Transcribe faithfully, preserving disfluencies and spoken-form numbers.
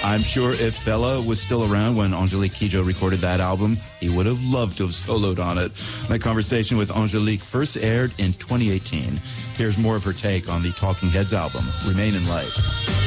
I'm sure if Fela was still around when Angelique Kidjo recorded that album, he would have loved to have soloed on it. My conversation with Angelique first aired in twenty eighteen. Here's more of her take on the Talking Heads album, Remain in Light.